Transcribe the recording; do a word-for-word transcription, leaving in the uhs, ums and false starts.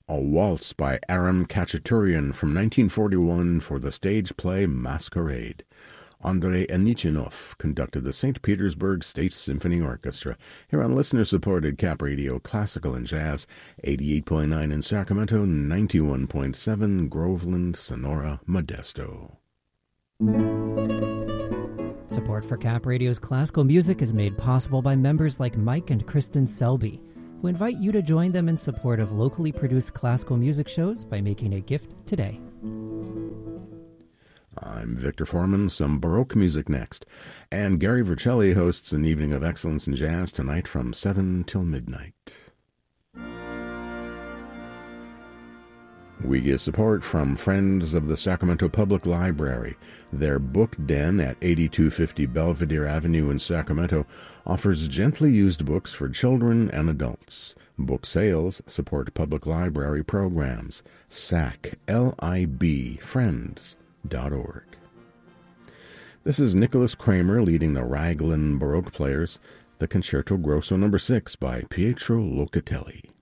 A Waltz by Aram Khachaturian from nineteen forty-one for the stage play Masquerade. Andrei Anichinov conducted the Saint Petersburg State Symphony Orchestra here on listener-supported Cap Radio Classical and Jazz, eighty-eight point nine in Sacramento, ninety-one point seven Groveland, Sonora, Modesto. Support for Cap Radio's classical music is made possible by members like Mike and Kristen Selby, who invite you to join them in support of locally produced classical music shows by making a gift today. I'm Victor Foreman, some Baroque music next. And Gary Vercelli hosts an evening of excellence in jazz tonight from seven till midnight. We get support from Friends of the Sacramento Public Library. Their book den at eighty-two fifty Belvedere Avenue in Sacramento offers gently used books for children and adults. Book sales support public library programs. S A C, L I B, friends dot org. This is Nicholas Kramer leading the Raglan Baroque Players, the Concerto Grosso number six by Pietro Locatelli.